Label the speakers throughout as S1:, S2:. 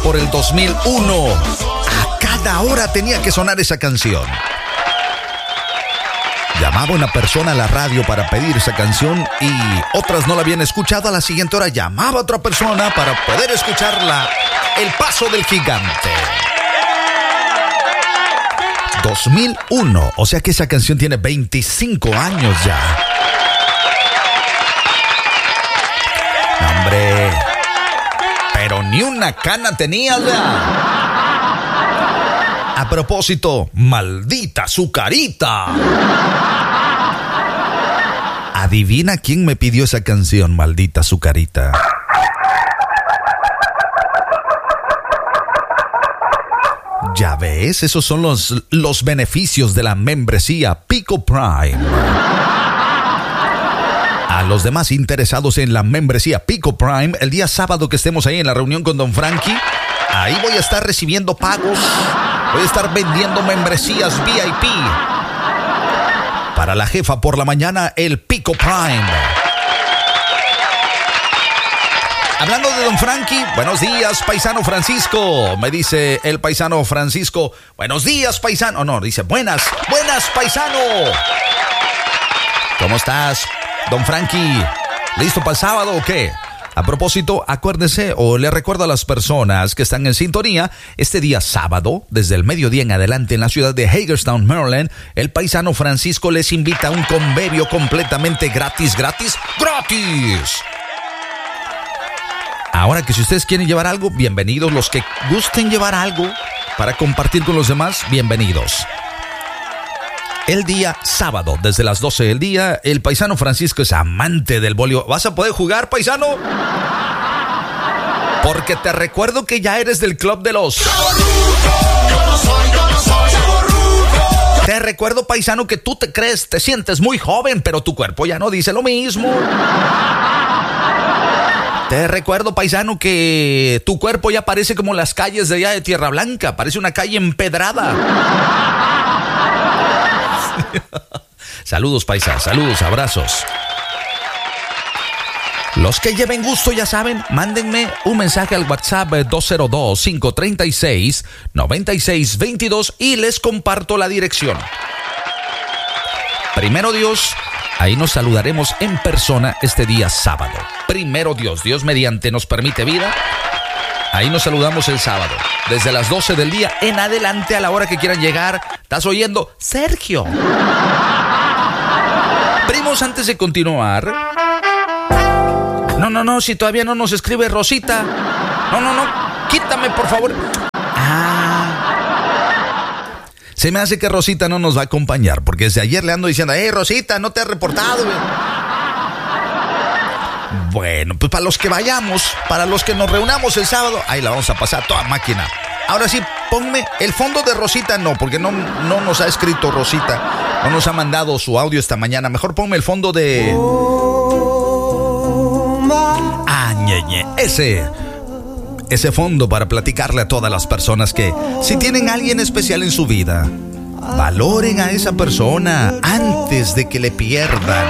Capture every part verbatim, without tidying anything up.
S1: por el dos mil uno. A cada hora tenía que sonar esa canción. Llamaba una persona a la radio para pedir esa canción y otras no la habían escuchado. A la siguiente hora llamaba a otra persona para poder escucharla. El paso del gigante. dos mil uno, o sea que esa canción tiene veinticinco años ya. Hombre, pero ni una cana tenía ya. A propósito, maldita su carita. Adivina quién me pidió esa canción, maldita su carita. Ya ves, esos son los, los beneficios de la membresía Pico Prime. A los demás interesados en la membresía Pico Prime, el día sábado que estemos ahí en la reunión con Don Frankie, ahí voy a estar recibiendo pagos. Voy a estar vendiendo membresías V I P. Para la jefa por la mañana, el Pico Prime. Hablando de Don Frankie, buenos días, paisano Francisco. Me dice el paisano Francisco, buenos días, paisano. No, dice, buenas, buenas, paisano. ¿Cómo estás, Don Frankie? ¿Listo para el sábado o qué? A propósito, acuérdese o le recuerdo a las personas que están en sintonía, este día sábado, desde el mediodía en adelante en la ciudad de Hagerstown, Maryland, el paisano Francisco les invita a un convivio completamente gratis, gratis, gratis. Ahora que si ustedes quieren llevar algo, bienvenidos. Los que gusten llevar algo para compartir con los demás, bienvenidos. El día sábado, desde las doce del día, el paisano Francisco es amante del voleibol. ¿Vas a poder jugar, paisano? Porque te recuerdo que ya eres del club de los... Te recuerdo, paisano, que tú te crees, te sientes muy joven, pero tu cuerpo ya no dice lo mismo. Te recuerdo, paisano, que tu cuerpo ya parece como las calles de allá de Tierra Blanca. Parece una calle empedrada. Saludos, paisa, saludos, abrazos. Los que lleven gusto, ya saben, mándenme un mensaje al WhatsApp dos cero dos, cinco tres seis, nueve seis dos dos y les comparto la dirección. Primero Dios, ahí nos saludaremos en persona este día sábado. Primero Dios, Dios mediante nos permite vida. Ahí nos saludamos el sábado, desde las doce del día en adelante a la hora que quieran llegar. ¿Estás oyendo? Sergio. Primos, antes de continuar... No, no, no, si todavía no nos escribe Rosita. No, no, no, quítame, por favor. Ah. Se me hace que Rosita no nos va a acompañar, porque desde ayer le ando diciendo, hey, Rosita, no te has reportado. Bueno, pues para los que vayamos, para los que nos reunamos el sábado, ahí la vamos a pasar a toda máquina. Ahora sí, ponme el fondo de Rosita, no, porque no, no nos ha escrito Rosita, no nos ha mandado su audio esta mañana. Mejor ponme el fondo de... Ah, ñeñe, ese... Ese fondo para platicarle a todas las personas que, si tienen a alguien especial en su vida, valoren a esa persona antes de que le pierdan.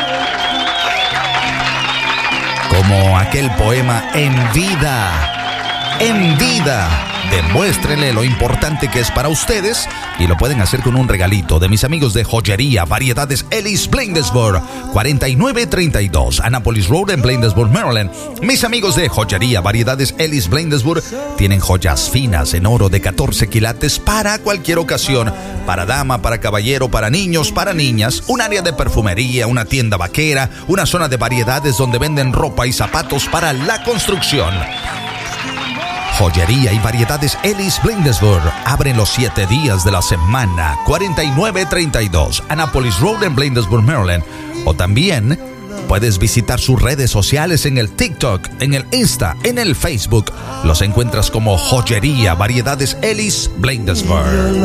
S1: Como aquel poema, en vida, en vida, demuéstrenle lo importante que es para ustedes y lo pueden hacer con un regalito de mis amigos de Joyería Variedades Ellis Bladensburg, cuarenta y nueve treinta y dos, Annapolis Road en Bladensburg, Maryland. Mis amigos de Joyería Variedades Ellis Bladensburg tienen joyas finas en oro de catorce quilates para cualquier ocasión, para dama, para caballero, para niños, para niñas, un área de perfumería, una tienda vaquera, una zona de variedades donde venden ropa y zapatos para la construcción. Joyería y Variedades Ellis Bladensburg abren los siete días de la semana. Cuarenta y nueve treinta y dos Annapolis Road en Bladensburg, Maryland. O también puedes visitar sus redes sociales en el TikTok, en el Insta, en el Facebook. Los encuentras como Joyería Variedades Ellis Bladensburg.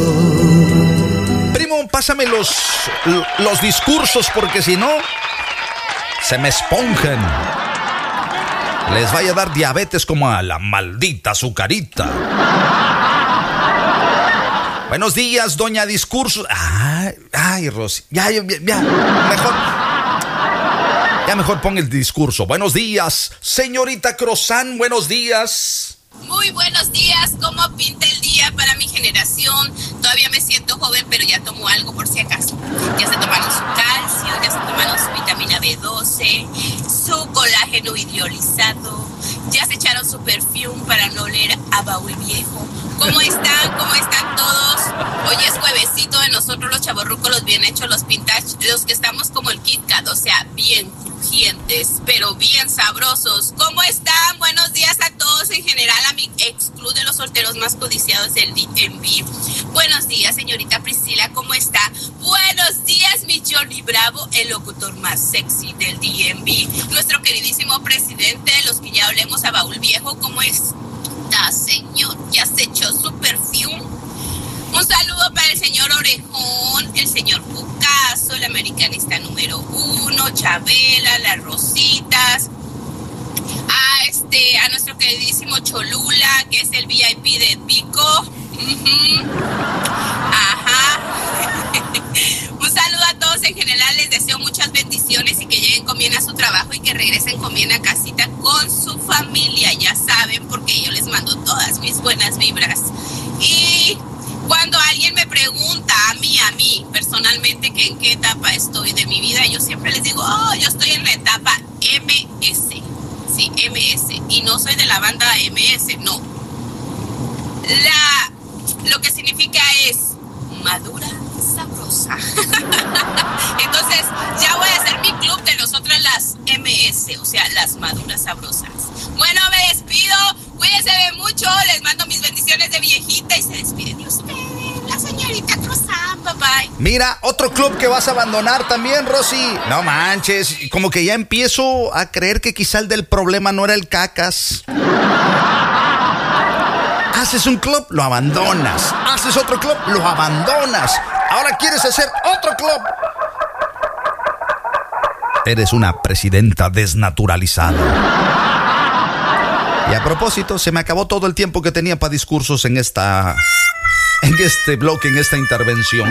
S1: Primo, pásame los, los discursos porque si no se me esponjan. Les vaya a dar diabetes como a la maldita azucarita. Buenos días, doña Discurso. Ay, ay, Rosy. Ya, ya, ya, mejor. Ya mejor pon el discurso. Buenos días, señorita Crozán. Buenos días.
S2: Muy buenos ¿cómo pinta el día para mi generación? Todavía me siento joven, pero ya tomo algo por si acaso. Ya se tomaron su calcio, ya se tomaron su vitamina B doce, su colágeno hidrolizado, ya se echaron su perfume para no oler a baúl viejo. ¿Cómo están? ¿Cómo están todos? Hoy es juevesito de nosotros los chavorrucos, los bien hechos, los vintage, los que estamos como el Kit Kat, o sea, bien crujientes, pero bien sabrosos. ¿Cómo están? Buenos días a todos en general, a mi ex club de los solteros más codiciados del D M V. Buenos días, señorita Priscila, ¿cómo está? Buenos días, mi Johnny Bravo, el locutor más sexy del D M V. Nuestro queridísimo presidente de los que ya hablemos a baúl viejo, ¿cómo es? Señor, ya se echó su perfume. Un saludo para el señor Orejón, el señor Pucazo, el americanista número uno, Chabela, las Rositas, a este, a nuestro queridísimo Cholula, que es el V I P de Pico. Uh-huh. Ajá. Un saludo a todos en general, les deseo muchas bendiciones y que lleguen con bien a su trabajo y que regresen con bien a casita con su familia, ya saben, porque yo les mando todas mis buenas vibras. Y cuando alguien me pregunta a mí, a mí, personalmente, que en qué etapa estoy de mi vida, yo siempre les digo, oh, yo estoy en la etapa M S, sí, M S, y no soy de la banda M S, no. La, lo que significa es madura, sabrosa. Entonces, ya voy a hacer mi club de nosotras las M S, o sea, las maduras sabrosas. Bueno, me despido, cuídense mucho, les mando mis bendiciones de viejita y se despide de usted, la señorita Cruzán, bye bye.
S1: Mira, otro club que vas a abandonar también, Rosy. No manches, como que ya empiezo a creer que quizá el del problema no era el cacas. Haces un club, lo abandonas. Haces otro club, lo abandonas. Ahora quieres hacer otro club. Eres una presidenta desnaturalizada. Y a propósito, se me acabó todo el tiempo que tenía para discursos en esta... en este bloque, en esta intervención.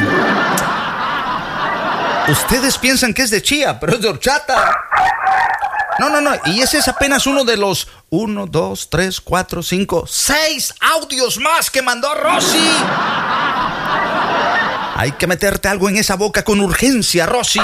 S1: Ustedes piensan que es de chía, pero es de horchata. No, no, no, y ese es apenas uno de los uno, dos, tres, cuatro, cinco, seis audios más que mandó Rosy. Hay que meterte algo en esa boca con urgencia, Rosy.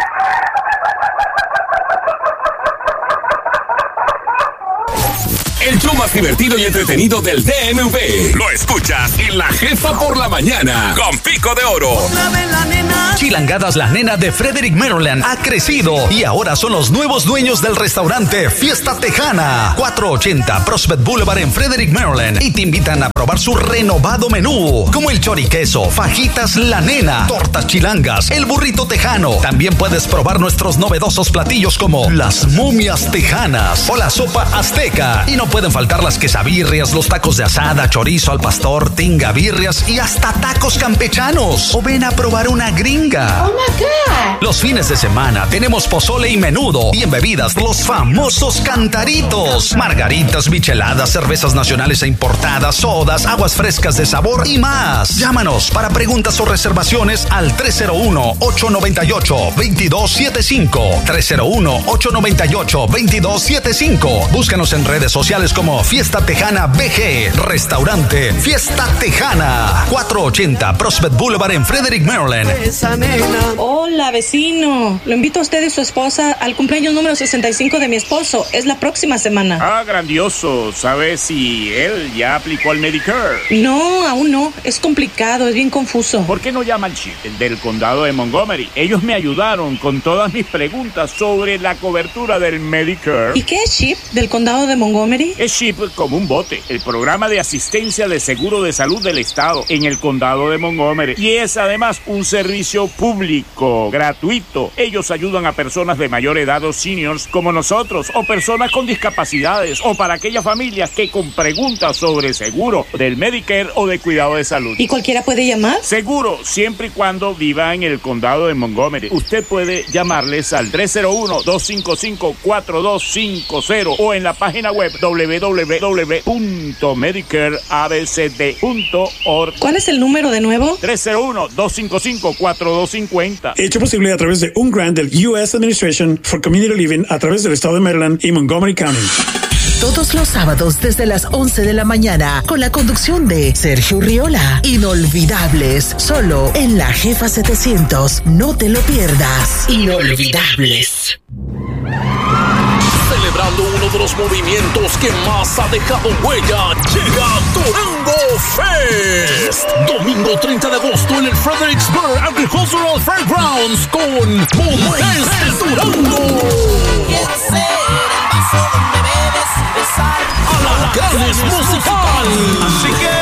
S3: El show más divertido y entretenido del D M V. Lo escuchas en La Jefa por la Mañana con Pico de Oro.
S4: Chilangadas La Nena de Frederick, Maryland ha crecido y ahora son los nuevos dueños del restaurante Fiesta Tejana, cuatrocientos ochenta Prospect Boulevard en Frederick, Maryland, y te invitan a probar su renovado menú, como el choriqueso, fajitas La Nena, tortas chilangas, el burrito tejano. También puedes probar nuestros novedosos platillos como las momias tejanas o la sopa azteca. Y no pueden faltar las quesabirrias, los tacos de asada, chorizo al pastor, tinga birrias y hasta tacos campechanos. O ven a probar una gringa.
S5: Oh my God.
S4: Los fines de semana tenemos pozole y menudo, y en bebidas los famosos cantaritos, margaritas, micheladas, cervezas nacionales e importadas, sodas, aguas frescas de sabor y más. Llámanos para preguntas o reservaciones al tres cero uno, ocho nueve ocho, dos dos siete cinco, tres cero uno, ocho nueve ocho, dos dos siete cinco. Búscanos en redes sociales como Fiesta Tejana B G, restaurante Fiesta Tejana, cuatrocientos ochenta Prospect Boulevard en Frederick, Maryland.
S5: Hola, vecino. Lo invito a usted y su esposa al cumpleaños número sesenta y cinco de mi esposo. Es la próxima semana.
S6: Ah, grandioso. ¿Sabes si él ya aplicó al Medicare?
S5: No, aún no. Es complicado, es bien confuso.
S6: ¿Por qué no llama al chip del condado de Montgomery? Ellos me ayudaron con todas mis preguntas sobre la cobertura del Medicare.
S5: ¿Y qué es chip del condado de Montgomery?
S6: Es chip como un bote, el programa de asistencia de seguro de salud del estado en el condado de Montgomery. Y es además un servicio público, gratuito. Ellos ayudan a personas de mayor edad o seniors como nosotros, o personas con discapacidades, o para aquellas familias que con preguntas sobre seguro del Medicare o de cuidado de salud.
S5: ¿Y cualquiera puede llamar?
S6: Seguro, siempre y cuando viva en el condado de Montgomery. Usted puede llamarles al tres cero uno, dos cinco cinco, cuatro dos cinco cero o en la página web doble u doble u doble u punto medicare a b c d punto org.
S5: ¿Cuál es el número de nuevo?
S6: tres cero uno, dos cinco cinco, cuatro dos cinco cero.
S7: Hecho posible a través de un grant del U S Administration for Community Living a través del estado de Maryland y Montgomery County. Todos los sábados desde las once de la mañana con la conducción de Sergio Riola. Inolvidables, solo en La Jefa setecientos. No te lo pierdas. Inolvidables.
S8: Celebrando uno de los movimientos que más ha dejado huella, llega Durango Fest. Domingo treinta de agosto en el Fredericksburg Agricultural Fairgrounds con Montes de Durango. Alacranes Musical. Así que